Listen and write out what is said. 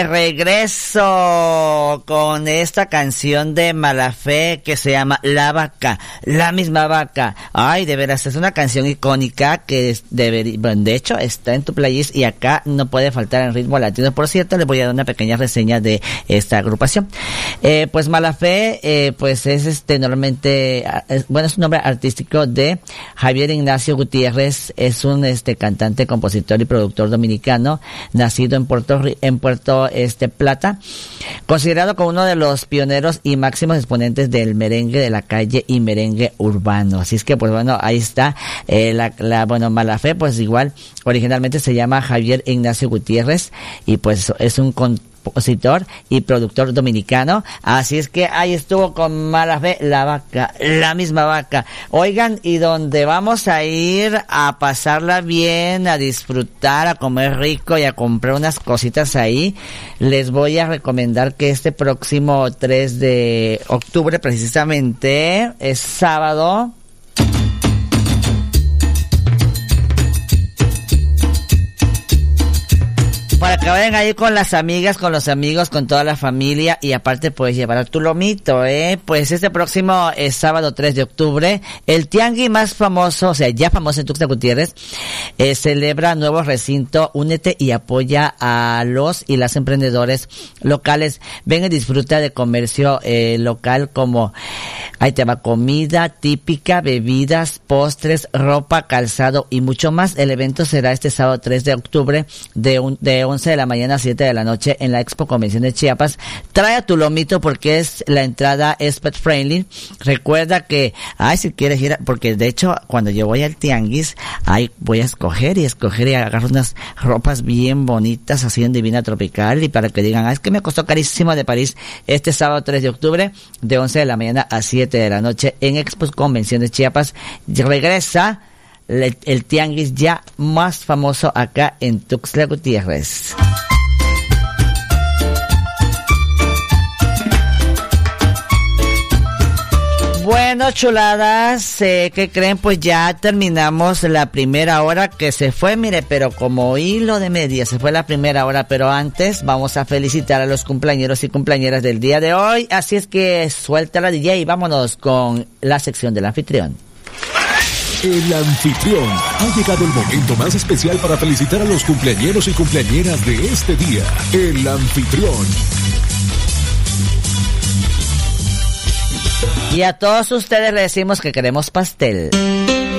Regreso con esta canción de Mala Fe que se llama La Vaca, la misma vaca. Ay, de veras, es una canción icónica que de hecho está en tu playlist y acá no puede faltar en Ritmo Latino. Por cierto, les voy a dar una pequeña reseña de esta agrupación. Pues Mala Fe, pues es normalmente, es un nombre artístico de Javier Ignacio Gutiérrez. Es un cantante, compositor y productor dominicano, nacido en Puerto Plata, considerado como uno de los pioneros y máximos exponentes del merengue de la calle y merengue urbano. Así es que, pues bueno, ahí está. Mala Fe, pues igual, originalmente se llama Javier Ignacio Gutiérrez y pues es un compositor y productor dominicano. Así es que ahí estuvo con Mala Fe, La Vaca, la misma vaca. Oigan, y donde vamos a ir a pasarla bien, a disfrutar, a comer rico y a comprar unas cositas ahí, les voy a recomendar que este próximo 3 de octubre, precisamente, es sábado, para que vayan ahí con las amigas, con los amigos, con toda la familia y aparte puedes llevar tu lomito, Pues este próximo sábado 3 de octubre, el tianguis más famoso, o sea, ya famoso en Tuxtla Gutiérrez, celebra nuevo recinto. Únete y apoya a los y las emprendedores locales. Ven y disfruta de comercio local como, ahí te va, comida típica, bebidas, postres, ropa, calzado y mucho más. El evento será este sábado 3 de octubre de 11 de la mañana a 7 de la noche en la Expo Convención de Chiapas. Trae a tu lomito porque la entrada es pet friendly. Recuerda que, si quieres ir, porque de hecho cuando yo voy al tianguis, voy a escoger y agarro unas ropas bien bonitas así en Divina Tropical y para que digan, es que me costó carísimo de París. Este sábado 3 de octubre de 11 de la mañana a 7 de la noche en Expo Convención de Chiapas. Regresa el tianguis ya más famoso acá en Tuxtla Gutiérrez. Bueno, chuladas, ¿qué creen? Pues ya terminamos la primera hora que se fue, mire, pero como hilo de media se fue la primera hora, pero antes vamos a felicitar a los cumpleañeros y cumpleañeras del día de hoy, así es que suelta la DJ y vámonos con la sección del anfitrión. El anfitrión. Ha llegado el momento más especial para felicitar a los cumpleañeros y cumpleañeras de este día. El anfitrión. Y a todos ustedes les decimos que queremos pastel.